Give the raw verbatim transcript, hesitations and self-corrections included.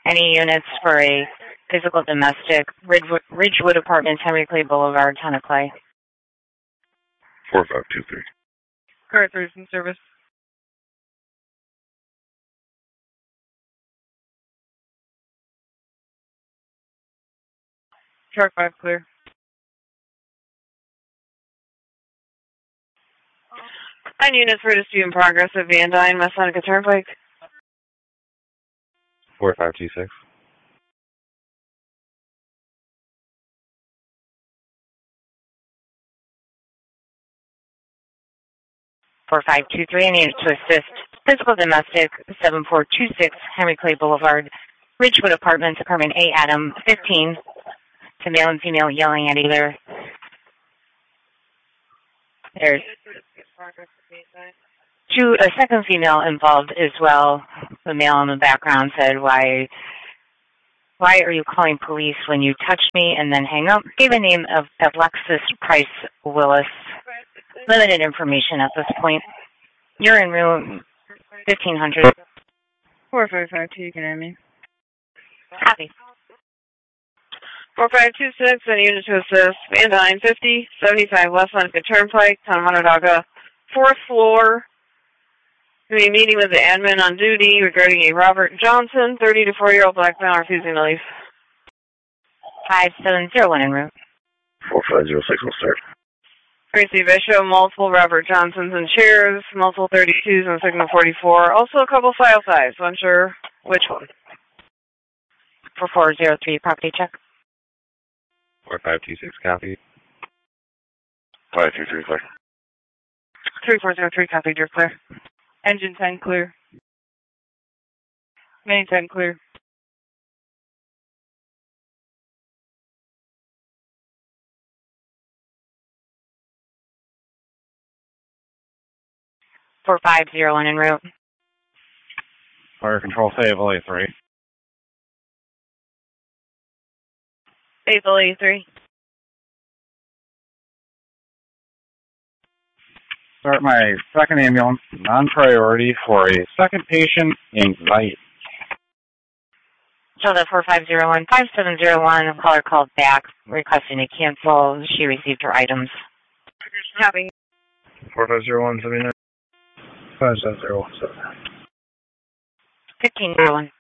Any units for a physical domestic, Ridgewood, Ridgewood Apartments, Henry Clay Boulevard, Town of Clay. four five two three. Car three in service. Truck five clear. Nine units for dispute in progress at Van Dyne, West Seneca Turnpike. four five two six. four five two three, I need to assist physical domestic, seven four two six Henry Clay Boulevard, Ridgewood Apartments, apartment A, Adam, fifteen. To male and female yelling at either. There's two, a second female involved as well. The male in the background said, why, why are you calling police when you touched me and then hang up? Gave a name of Alexis Price Willis. Limited information at this point. You're in room fifteen hundred. four five five two, you can hear me. Copy. four five two six, any unit to assist. Van Dyne, fifty, seventy-five West Seneca Turnpike, Town of Onondaga, fourth floor. We'll be meeting with the admin on duty regarding a Robert Johnson, thirty to forty-year-old black male refusing to leave. five seven zero one en route. four five zero six will start. Tracy Bishop, multiple Robert Johnsons and chairs, multiple thirty-twos and signal forty-four. Also a couple file size, so unsure which one. four four zero three, property check. four five two six, copy. five two three, clear. three four zero three, copy, you're clear. Engine ten, clear. Main ten, clear. four five zero one en route. Fire control, Fayetteville A three. Fayetteville A three. Start my second ambulance, non-priority for a second patient, anxiety. So the four five zero one five seven zero one, the caller called back requesting to cancel. She received her items. Copy. four five zero one seven nine. five seven zero one seven. fifteen zero one.